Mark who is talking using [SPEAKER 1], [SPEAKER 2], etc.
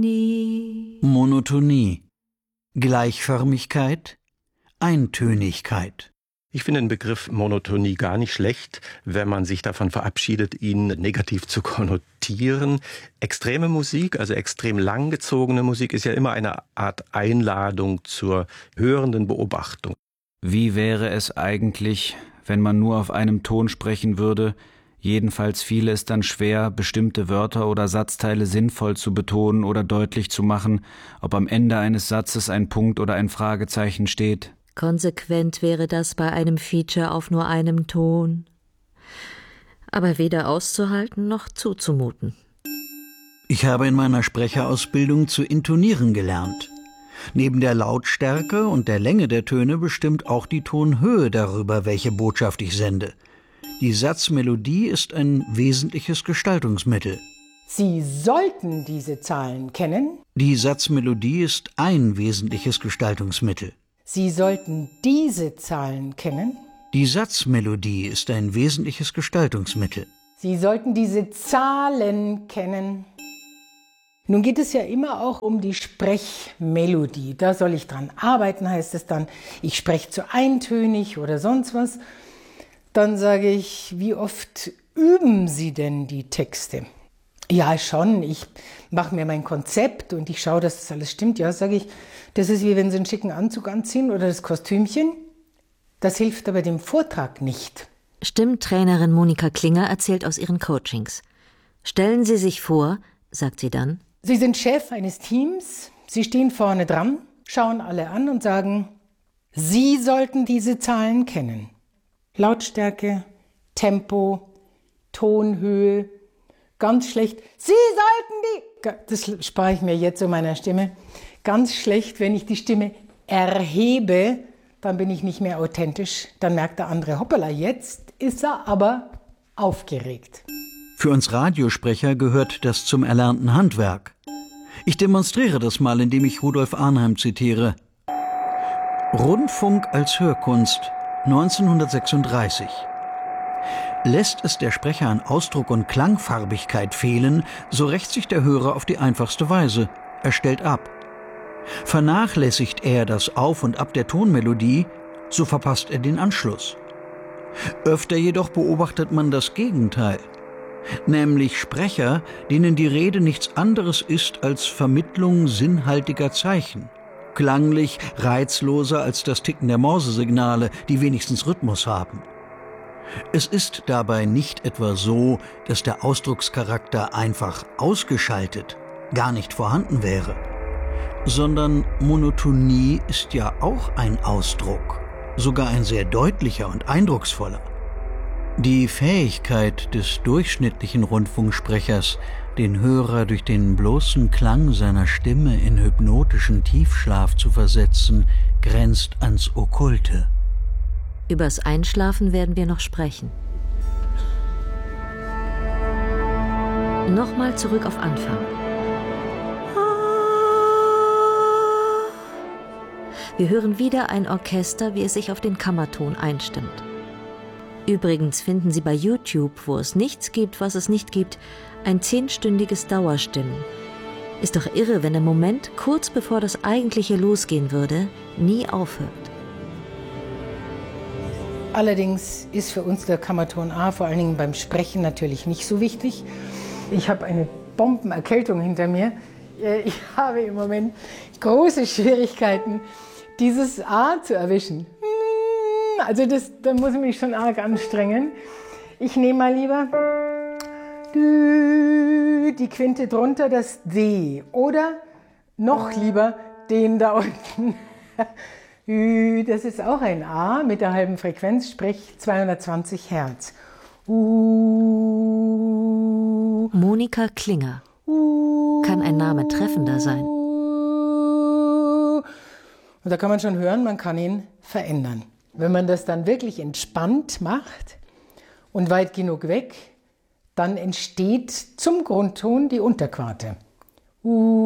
[SPEAKER 1] Monotonie.
[SPEAKER 2] Monotonie, Gleichförmigkeit, Eintönigkeit.
[SPEAKER 3] Ich finde den Begriff Monotonie gar nicht schlecht, wenn man sich davon verabschiedet, ihn negativ zu konnotieren. Extreme Musik, also extrem langgezogene Musik, ist ja immer eine Art Einladung zur hörenden Beobachtung.
[SPEAKER 4] Wie wäre es eigentlich, wenn man nur auf einem Ton sprechen würde? Jedenfalls fiele es dann schwer, bestimmte Wörter oder Satzteile sinnvoll zu betonen oder deutlich zu machen, ob am Ende eines Satzes ein Punkt oder ein Fragezeichen steht.
[SPEAKER 1] Konsequent wäre das bei einem Feature auf nur einem Ton. Aber weder auszuhalten noch zuzumuten.
[SPEAKER 2] Ich habe in meiner Sprecherausbildung zu intonieren gelernt. Neben der Lautstärke und der Länge der Töne bestimmt auch die Tonhöhe darüber, welche Botschaft ich sende. Die Satzmelodie ist ein wesentliches Gestaltungsmittel.
[SPEAKER 5] Sie sollten diese Zahlen kennen.
[SPEAKER 2] Die Satzmelodie ist ein wesentliches Gestaltungsmittel.
[SPEAKER 5] Sie sollten diese Zahlen kennen.
[SPEAKER 2] Die Satzmelodie ist ein wesentliches Gestaltungsmittel.
[SPEAKER 5] Sie sollten diese Zahlen kennen. Nun geht es ja immer auch um die Sprechmelodie. Da soll ich dran arbeiten, heißt es dann. Ich spreche zu eintönig oder sonst was. Dann sage ich, wie oft üben Sie denn die Texte? Ja, schon. Ich mache mir mein Konzept und ich schaue, dass das alles stimmt. Ja, sage ich, das ist wie wenn Sie einen schicken Anzug anziehen oder das Kostümchen. Das hilft aber dem Vortrag nicht.
[SPEAKER 1] Stimmtrainerin Monika Klinger erzählt aus ihren Coachings. Stellen Sie sich vor, sagt sie dann,
[SPEAKER 5] Sie sind Chef eines Teams, Sie stehen vorne dran, schauen alle an und sagen, Sie sollten diese Zahlen kennen. Lautstärke, Tempo, Tonhöhe, ganz schlecht. Sie sollten die... Das spare ich mir jetzt so meiner Stimme. Ganz schlecht, wenn ich die Stimme erhebe, dann bin ich nicht mehr authentisch. Dann merkt der andere, hoppala, jetzt ist er aber aufgeregt.
[SPEAKER 2] Für uns Radiosprecher gehört das zum erlernten Handwerk. Ich demonstriere das mal, indem ich Rudolf Arnheim zitiere. Rundfunk als Hörkunst, 1936. Lässt es der Sprecher an Ausdruck und Klangfarbigkeit fehlen, so rächt sich der Hörer auf die einfachste Weise. Er stellt ab. Vernachlässigt er das Auf und Ab der Tonmelodie, so verpasst er den Anschluss. Öfter jedoch beobachtet man das Gegenteil, nämlich Sprecher, denen die Rede nichts anderes ist als Vermittlung sinnhaltiger Zeichen, klanglich reizloser als das Ticken der Morsesignale, die wenigstens Rhythmus haben. Es ist dabei nicht etwa so, dass der Ausdruckscharakter einfach ausgeschaltet, gar nicht vorhanden wäre, sondern Monotonie ist ja auch ein Ausdruck, sogar ein sehr deutlicher und eindrucksvoller. Die Fähigkeit des durchschnittlichen Rundfunksprechers, den Hörer durch den bloßen Klang seiner Stimme in hypnotischen Tiefschlaf zu versetzen, grenzt ans Okkulte.
[SPEAKER 1] Übers Einschlafen werden wir noch sprechen. Nochmal zurück auf Anfang. Wir hören wieder ein Orchester, wie es sich auf den Kammerton einstimmt. Übrigens finden Sie bei YouTube, wo es nichts gibt, was es nicht gibt, ein 10-stündiges Dauerstimmen. Ist doch irre, wenn der Moment, kurz bevor das Eigentliche losgehen würde, nie aufhört.
[SPEAKER 5] Allerdings ist für uns der Kammerton A vor allen Dingen beim Sprechen natürlich nicht so wichtig. Ich habe eine Bombenerkältung hinter mir. Ich habe im Moment große Schwierigkeiten, dieses A zu erwischen. Also da muss ich mich schon arg anstrengen. Ich nehme mal lieber die Quinte drunter, das D. Oder noch lieber den da unten. Das ist auch ein A mit der halben Frequenz, sprich 220 Hertz.
[SPEAKER 1] Monika Klinger. Kann ein Name treffender sein?
[SPEAKER 5] Und da kann man schon hören, man kann ihn verändern. Wenn man das dann wirklich entspannt macht und weit genug weg, dann entsteht zum Grundton die Unterquarte.